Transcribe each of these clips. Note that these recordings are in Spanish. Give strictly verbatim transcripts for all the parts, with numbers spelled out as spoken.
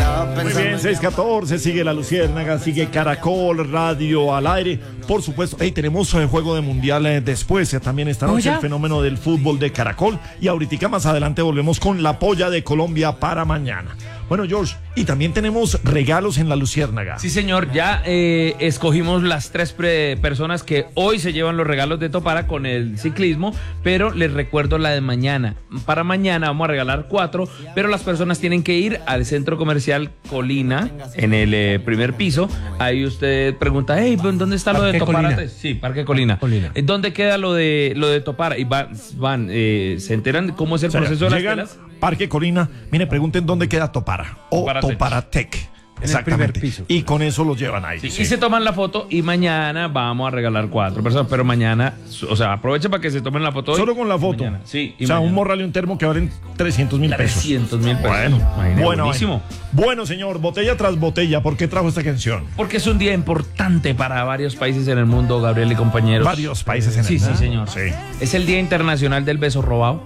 Muy bien, seis catorce, sigue La Luciérnaga, sigue Caracol Radio al aire. Por supuesto, hey, tenemos el juego de mundial eh, después, eh, también esta noche el fenómeno del fútbol de Caracol. Y ahorita más adelante volvemos con la polla de Colombia para mañana. Bueno, George, y también tenemos regalos en La Luciérnaga. Sí, señor, ya eh, escogimos las tres pre- personas que hoy se llevan los regalos de Topara con el ciclismo, pero les recuerdo la de mañana. Para mañana vamos a regalar cuatro, pero las personas tienen que ir al centro comercial Colina, en el eh, primer piso. Ahí usted pregunta, hey, ¿dónde está lo de Topara? Colina. Sí, Parque Colina. Colina. ¿Dónde queda lo de lo de Topara? Y van, van eh, se enteran de cómo es el o sea, proceso de las telas. Parque Colina, mire, pregunten dónde queda Topara o Toparatec. Toparatec. Exactamente. Y con eso los llevan ahí. Sí, sí. Y se toman la foto y mañana vamos a regalar cuatro personas, pero mañana, o sea, aprovechen para que se tomen la foto. Solo con la foto. Mañana. Sí. Y o sea, mañana. Un morral y un termo que valen trescientos mil pesos. trescientos mil pesos. Bueno, bueno, buenísimo. Bueno, señor, botella tras botella, ¿por qué trajo esta canción? Porque es un día importante para varios países en el mundo, Gabriel y compañeros. Varios países en sí, el mundo. Sí, señor. Sí. Es el Día Internacional del Beso Robado.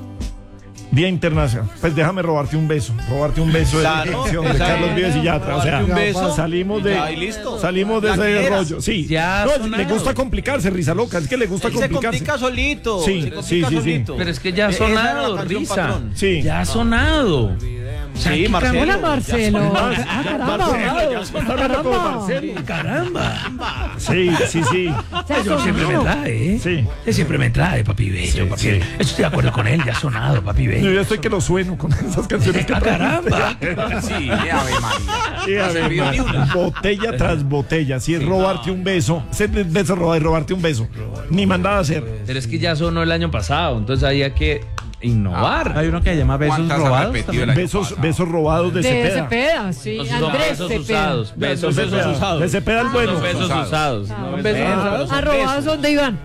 Día Internacional. Pues déjame robarte un beso. Robarte un beso claro, de dirección de Carlos Vives y Yatra. O sea, un beso, salimos de ya, listo. salimos de ese quieras. rollo. Sí. Ya no, sonado. Le gusta complicarse, risa loca. Es que le gusta Él complicarse. se complica solito. Sí, se complica sí, sí, solito. sí. Pero es que ya ha sonado, risa. Sí. Ya ha sonado. Sí, Marcelo. Hola, Marcelo. Ah, Ah, caramba. Marcelo, ya sonaron como Marcelo. Caramba. Sí, sí, sí. Yo siempre me trae, ¿eh? Sí. Él siempre me trae, papi bello, papi. sí. Estoy de acuerdo con él, ya ha sonado, papi bello. Yo ya estoy que lo sueno con esas canciones que ¡Ah, caramba! Sí, de Ave María. Sí, a ver, Ni una. botella tras botella. Si es robarte un beso, ser beso robar y robarte un beso. Ni mandada a hacer. Pero es que ya sonó el año pasado, entonces había que innovar. Hay uno que se llama besos ¿Cuántas ha robados. repetido el año Besos, pasado? besos robados de, De Cepeda. Cepeda, sí. Entonces son Andrés besos Cepeda. usados. Besos, de besos Cepeda. usados. De Cepeda el bueno. Son besos usados. usados. No, Besos besos usados. usados. Arrobados son de Iván.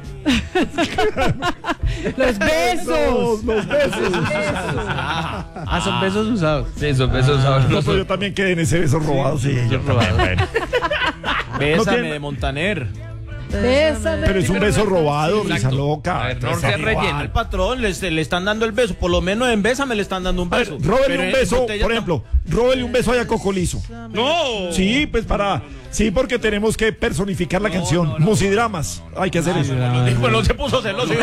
Los besos. Los besos. Ah, son besos usados. Sí, son besos usados. No, pero yo también quedé en ese beso robado, sí. Yo también, bueno. Bésame No tiene- de Montaner. Bésame. Pero es un beso robado, Exacto. risa loca. A ver, no Entonces, se igual. rellena. Al patrón le, le están dando el beso. Por lo menos en Bésame le están dando un A ver, beso. róbele Pero un en beso, botella por tam- ejemplo, róbele un beso a Yacoco Lizo. ¡No! Sí, pues para. Sí, porque tenemos que personificar la canción. Musidramas. Hay que hacer eso. Bueno, se puso celoso.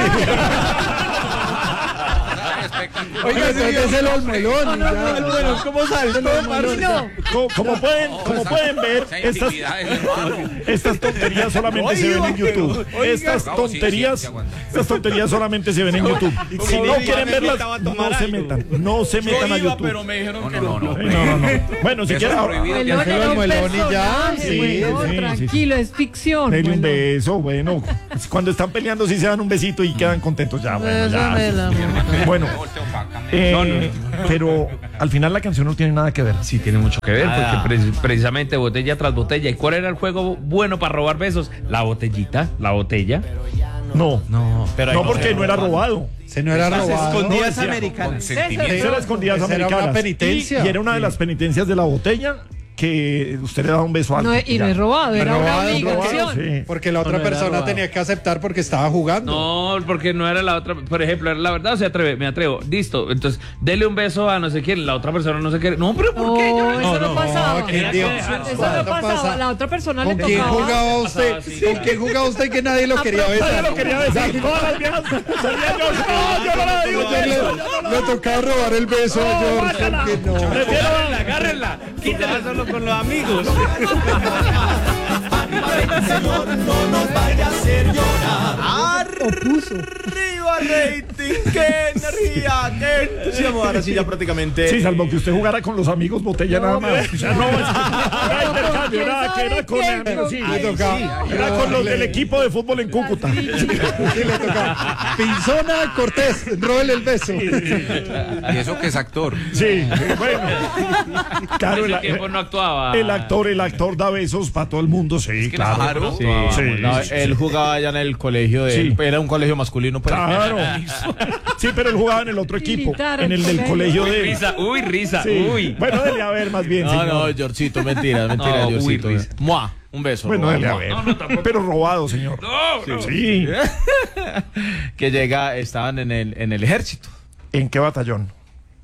Oiga, es el olmelón. Bueno, ¿cómo saltó, No. Como, como pueden, como pueden ver, Esa estas, intimidad es hermano. estas tonterías solamente se ven en YouTube. Estas No, sí, tonterías, sí, sí, aguanta. estas tonterías solamente se ven en YouTube. Si no quieren verlas, invitaba a no tomar se algo. metan, no se metan a Yo iba, YouTube. pero me dijeron que No, no, Eh, no. No, no, no. Bueno, si Eso quieren, es prohibido. Melón Ya se era lo un melón y ya. personaje, Sí, bueno, sí, sí. tranquilo, es ficción. denle un bueno. beso, bueno. Cuando están peleando, sí se dan un besito y quedan contentos ya. Bueno, ya. Bésamela, Bueno, eh, pero al final la canción no tiene nada que ver. Sí, tiene mucho que ver, Ah. porque pre- precisamente botella tras botella. ¿Y cuál era el juego bueno para robar besos? La botellita, la botella. No, No, Pero no porque no era robado. se no era robado. escondidas No, americanas. Eso era escondidas Esa era americanas. una penitencia. Y, y era una de las penitencias de la botella que usted le daba un beso a No, alguien. y no es robado, era una robado, obligación. robado, sí. Porque la No, otra no era persona robado. tenía que aceptar porque estaba jugando. No, porque no era la otra. Por ejemplo, era la verdad o se atreve, me atrevo. Listo. Entonces, dele un beso a no sé quién, la otra persona no sé qué. No, pero ¿por qué? Yo No, no, eso no, no, pasaba. no, ¿qué Eso Dios? no ¿Cuándo pasaba. pasa? La otra persona ¿Con le quién tocaba. jugaba usted? ¿Con quién jugaba usted que nadie lo quería besar? Yo lo quería besar. Todas las viejas salían yo. No, yo no la digo. Usted le, le tocaba robar el beso a George. ¿Por qué no? Agárrenla, agárrenla. Quítela solo con los amigos. Señor, no nos vaya a hacer llorar. Arriba rating, qué energía, qué entusiasmo. Ahora sí ya prácticamente. Sí, salvo que usted jugara con los amigos botella nada más. O sea, no, era intercambio, nada que era con amigos, sí, Le tocaba. era con los del equipo de fútbol en Cúcuta. Sí, le tocaba. Pinzona Cortés, róbele el beso. Y eso que es actor. Sí, bueno. Claro, En el, ese tiempo no actuaba. el actor, el actor da besos para todo el mundo, sí, claro. claro. Sí, Sí, sí, no, sí, él sí. jugaba allá en el colegio de Sí. él. Era un colegio masculino, pues. Claro. Sí, pero él jugaba en el otro equipo, Militar, en el del colegio. colegio Uy, de. risa, uy, risa, Sí. uy. Bueno, dele a ver más bien, No, señor. no, Georgito, mentira, mentira, No, uy, Georgito. risa. Mua, un beso. Bueno, robado, dele a mua. ver. No, no, tampoco. Pero robado, señor. No, no. Sí. Que llega, estaban en el, en el ejército. ¿En qué batallón?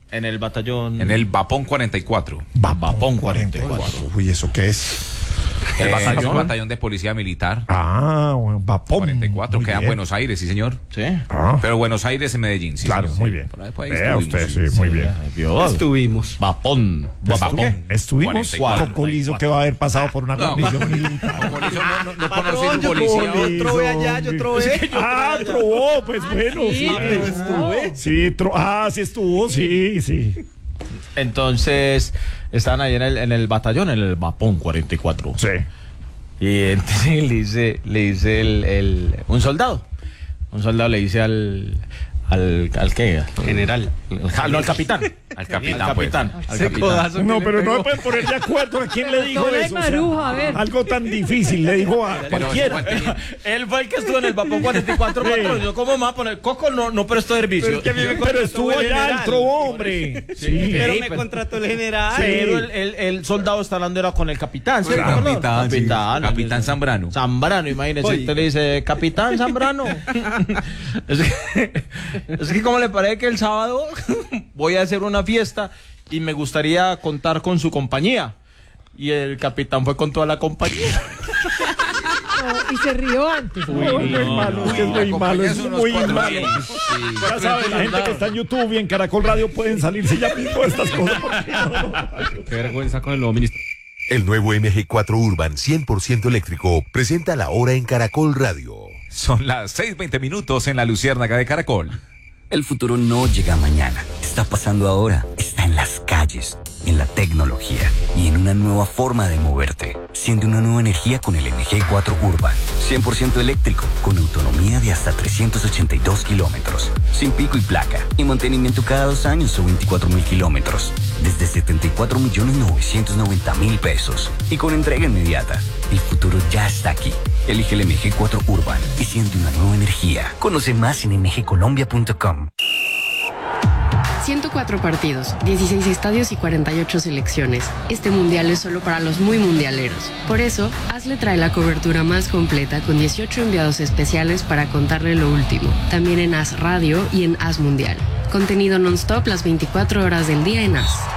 En el batallón. En el Vapón cuarenta y cuatro. Vapón cuarenta y cuatro. Uy, ¿eso qué es? El ¿El batallón? batallón? batallón de policía militar. Ah, bueno, Vapón. cuarenta y cuatro, Muy queda en bien. Buenos Aires, sí, señor. Sí. Ah, Pero Buenos Aires en Medellín, sí. claro, señor. muy bien. Por ahí, por ahí Vea estuvimos, usted, sí, muy bien. Estuvimos. Vapón. ¿Vapón qué? Estuvimos. cuarenta y cuatro. Cocolizo que va a haber pasado por una No, condición militar. Como no, no, no, no Patrón, conocí un yo policía. probé. Yo trobé allá, yo trobé. Ah, probó, pues bueno, sí. estuve. Sí, tro- ah, sí estuvo, sí, sí. Entonces, estaban ahí en el, en el batallón, en el Vapón cuarenta y cuatro. Sí. Y entonces le dice, le dice el, el, un soldado. Un soldado le dice al. ¿Al, al qué? General. Al, no, al capitán. Al capitán, Al pues. capitán. Al capitán. No, pero no me pueden poner de acuerdo. ¿A quién le dijo Doctora eso? O sea, Maruja, a ver. algo tan difícil le dijo a Pero cualquiera. ese guante- Él fue el que estuvo en el Vapón cuarenta y cuatro, Sí. patrón. Yo, ¿cómo me va a poner? Coco no, no prestó servicio. Pero estuvo allá, entró, hombre. Sí. Pero Sí, me pues, contrató el general. Sí. Pero el, el, el soldado está hablando era con el capitán, ¿sí? Capitán, Capitán, sí. capitán, Capitán Zambrano. Zambrano, imagínese. Usted le dice, Capitán Zambrano. es, que, es que, ¿cómo le parece que el sábado voy a hacer una fiesta y me gustaría contar con su compañía? Y el capitán fue con toda la compañía. No, y se rió antes. Uy, muy malo, es que es muy malo, es unos muy cuatro malo. mil. Sí. Ya saben, la gente que está en YouTube y en Caracol Radio pueden salirse ya mismo de estas cosas. Qué vergüenza con el nuevo ministro. El nuevo M G cuatro Urban cien por ciento eléctrico presenta la hora en Caracol Radio. Son las seis veinte minutos en la Luciérnaga de Caracol. El futuro no llega mañana, está pasando ahora, está en las calles, en la tecnología y en una nueva forma de moverte. Siente una nueva energía con el M G cuatro Urban, cien por ciento eléctrico, con autonomía de hasta trescientos ochenta y dos kilómetros, sin pico y placa, y mantenimiento cada dos años o veinticuatro mil kilómetros, desde setenta y cuatro millones novecientos noventa mil pesos, y con entrega inmediata. El futuro ya está aquí. Elige el M G cuatro Urban y siente una nueva energía. Conoce más en m g colombia punto com. ciento cuatro partidos, dieciséis estadios y cuarenta y ocho selecciones. Este mundial es solo para los muy mundialeros. Por eso, Hazle trae la cobertura más completa con dieciocho enviados especiales para contarle lo último. También en Haz Radio y en Haz Mundial. Contenido non-stop las veinticuatro horas del día en Haz.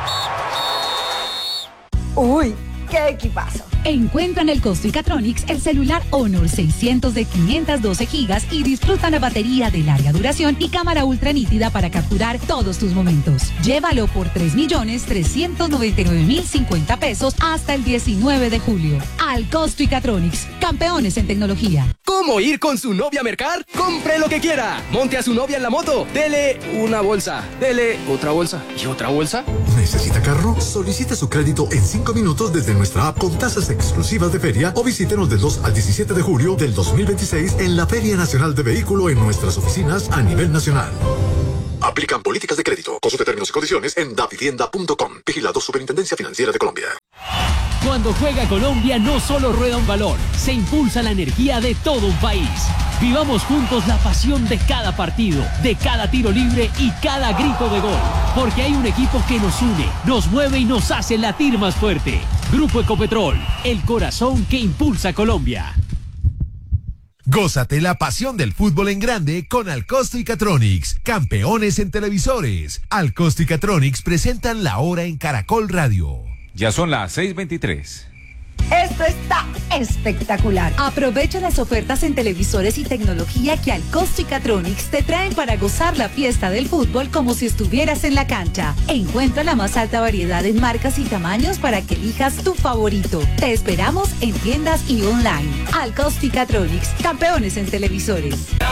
Uy, qué equipazo. Encuentra en el Costricatronics el celular Honor seiscientos de quinientos doce gigas y disfruta la batería de larga duración y cámara ultra nítida para capturar todos tus momentos. Llévalo por tres millones trescientos noventa y nueve mil cincuenta pesos hasta el diecinueve de julio. Al Costricatronics, campeones en tecnología. ¿Cómo ir con su novia a mercar? ¡Compre lo que quiera! Monte a su novia en la moto. Dele una bolsa. Dele otra bolsa. ¿Y otra bolsa? ¿Necesita carro? Solicite su crédito en cinco minutos desde nuestra app con tasas exclusivas de feria o visítenos del dos al diecisiete de julio del dos mil veintiséis en la Feria Nacional de Vehículo en nuestras oficinas a nivel nacional. Aplican políticas de crédito. Consulte términos y condiciones en davivienda punto com. Vigilado Superintendencia Financiera de Colombia. Cuando juega Colombia no solo rueda un balón, se impulsa la energía de todo un país. Vivamos juntos la pasión de cada partido, de cada tiro libre y cada grito de gol. Porque hay un equipo que nos une, nos mueve y nos hace latir más fuerte. Grupo Ecopetrol, el corazón que impulsa Colombia. Gózate la pasión del fútbol en grande con Alcosto y Catronics, campeones en televisores. Alcosto y Catronics presentan la hora en Caracol Radio. Ya son las seis veintitrés. Esto está espectacular. Aprovecha las ofertas en televisores y tecnología que Alcosto y Catronics te traen para gozar la fiesta del fútbol como si estuvieras en la cancha. Encuentra la más alta variedad en marcas y tamaños para que elijas tu favorito. Te esperamos en tiendas y online. Alcosto y Catronics, campeones en televisores.